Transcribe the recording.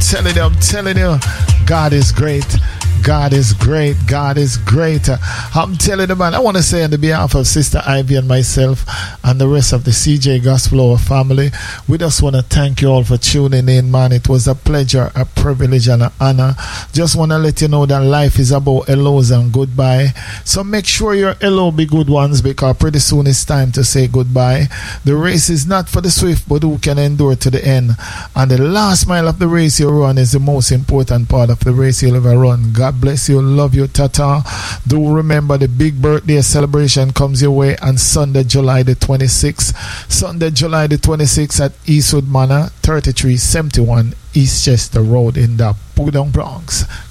telling you, God is great. God is great. God is great. I'm telling you, man, I want to say on the behalf of Sister Ivy and myself and the rest of the CJ Gospel Hour family, we just want to thank you all for tuning in, man. It was a pleasure, a privilege, and an honor. Just want to let you know that life is about hellos and goodbye. So make sure your hello be good ones, because pretty soon it's time to say goodbye. The race is not for the swift, but who can endure to the end. And the last mile of the race you run is the most important part of the race you'll ever run. God bless you, love you, tata. Do remember the big birthday celebration comes your way on Sunday, July the 26th. Sunday, July the 26th at Eastwood Manor, 3371 East Chester Road in the Pudong, Bronx.